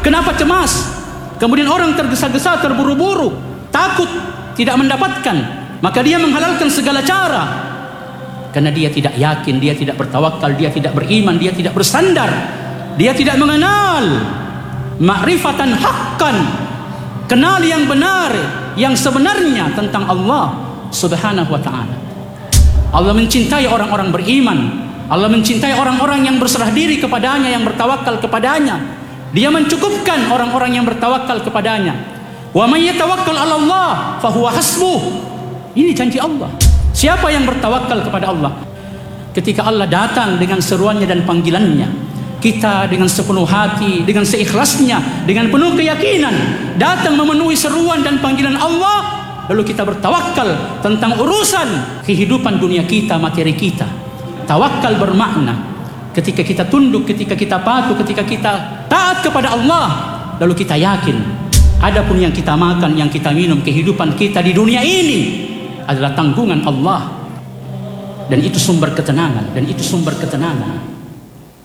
Kenapa cemas? Kemudian orang tergesa-gesa, terburu-buru, takut tidak mendapatkan, maka dia menghalalkan segala cara. Karena dia tidak yakin, dia tidak bertawakal, dia tidak beriman, dia tidak bersandar, dia tidak mengenal ma'rifatan haqqan, kenal yang benar, yang sebenarnya tentang Allah Subhanahu wa ta'ala. Allah mencintai orang-orang beriman, Allah mencintai orang-orang yang berserah diri kepadanya, yang bertawakal kepadanya. Dia mencukupkan orang-orang yang bertawakal kepadanya. Wa may yatawakkal 'ala Allah fa huwa hasbuh. Ini janji Allah. Siapa yang bertawakal kepada Allah, ketika Allah datang dengan seruannya dan panggilannya, kita dengan sepenuh hati, dengan seikhlasnya, dengan penuh keyakinan datang memenuhi seruan dan panggilan Allah, lalu kita bertawakal tentang urusan kehidupan dunia kita, materi kita. Tawakal bermakna ketika kita tunduk, ketika kita patuh, ketika kita taat kepada Allah, lalu kita yakin adapun yang kita makan, yang kita minum, kehidupan kita di dunia ini adalah tanggungan Allah, dan itu sumber ketenangan, dan itu sumber ketenangan.